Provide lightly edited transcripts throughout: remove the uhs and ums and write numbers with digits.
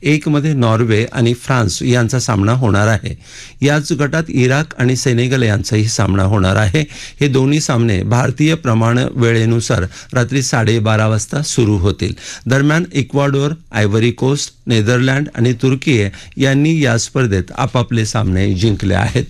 1 मध्ये नॉर्वे आणि फ्रान्स यांचा सामना होणार आहे. याच गटात इराक आणि सेनेगल यांचाही सामना होणार आहे. हे दोन्ही सामने भारतीय प्रमाण वेळेनुसार रात्री 12:30 वाजता सुरू होतील. दरम्यान इक्वाडोर, आयव्हरी कोस्ट, नेदरलँड आणि तुर्की यांनी या स्पर्धेत आपापले सामने जिंकले आहेत.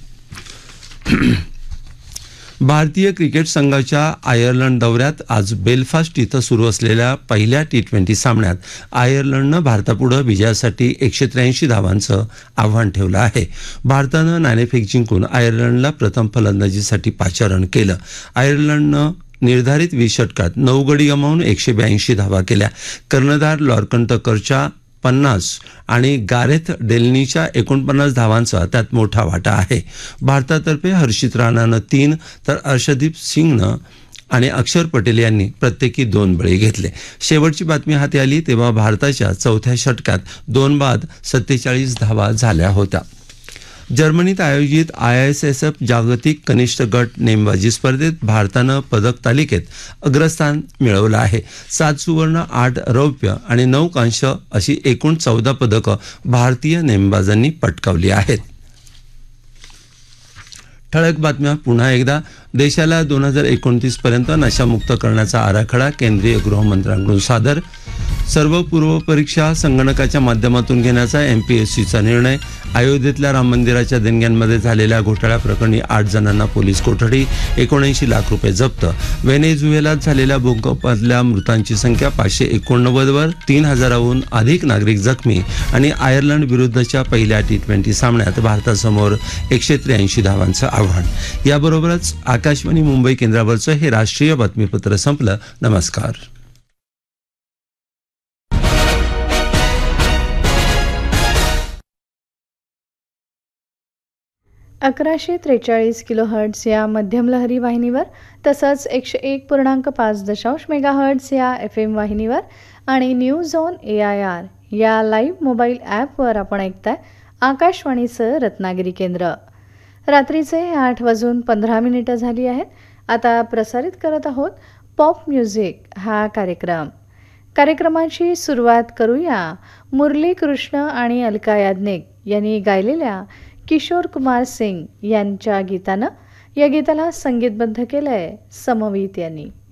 भारतीय क्रिकेट संघाच्या आयर्लंड दौऱ्यात आज बेलफास्ट इथं सुरू असलेल्या पहिल्या T20 सामन्यात आयर्लंडनं भारतापुढे विजयासाठी 183 धावांचं आव्हान ठेवलं आहे. भारतानं नाणेफेक जिंकून आयर्लंडला प्रथम फलंदाजीसाठी पाचारण केलं. आयर्लंडनं निर्धारित 20 षटकात 9 गडी गमावून 182 धावा केल्या. कर्णधार लॉर्कन टकरच्या 50 आणि गारेथ डेलनीच्या 49 धावांचा त्यात मोठा वाटा आहे. भारतातर्फे हर्षित राणानं 3 तर अर्शदीप सिंगनं आणि अक्षर पटेल यांनी प्रत्येकी 2 बळी घेतले. शेवटची बातमी हाती आली तेव्हा भारताच्या चौथ्या षटकात 2 बाद 47 धावा झाल्या होत्या. जर्मनीत आयोजित ISSF जागतिक कनिष्ठ गट नेमबाजी स्पर्धेत भारतानं पदक तालिकेत अग्रस्थान मिळवलं आहे. 7 सुवर्ण, 8 रौप्य आणि 9 कांस्य अशी एकूण 14 पदकं भारतीय नेमबाजांनी पटकावली आहेत. ठळक बातम्या पुन्हा एकदा. देशाला 2029 पर्यंत नशामुक्त करण्याचा आराखडा केंद्रीय गृहमंत्र्यांकडून सादर. सर्व पूर्व परीक्षा संगणकाच्या माध्यमातून घेण्याचा MPSCचा निर्णय. अयोध्येतल्या राम मंदिराच्या देणग्यांमध्ये झालेल्या घोटाळ्याप्रकरणी 8 जणांना पोलीस कोठडी. 79 लाख रुपये जप्त. व्हेनेझुएलात झालेल्या भूकंपातल्या मृतांची संख्या 589 वर. 3000हून अधिक नागरिक जखमी. आणि आयर्लंड विरुद्धच्या पहिल्या T20 सामन्यात भारतासमोर 183 धावांचं आव्हान. याबरोबरच आकाशवाणी मुंबई केंद्रावरचं हे राष्ट्रीय बातमीपत्र संपलं. नमस्कार. 1143 किलोहर्ट्झ या मध्यम लहरी वाहिनीवर तसंच 101.5 मेगाहर्ट्झ या FM वाहिनीवर आणि न्यूज ऑन AIR या लाईव्ह मोबाईल ॲपवर आपण ऐकताय आकाशवाणीचं रत्नागिरी केंद्र. रात्रीचे 8:15 झाली आहेत. आता प्रसारित करत आहोत पॉप म्युझिक हा कार्यक्रमाची सुरुवात करूया मुरली कृष्ण आणि अलका याज्ञिक यांनी गायलेल्या किशोर कुमार सिंग यांच्या गीतानं. या गीताला संगीतबद्ध केलंय समवीत यांनी.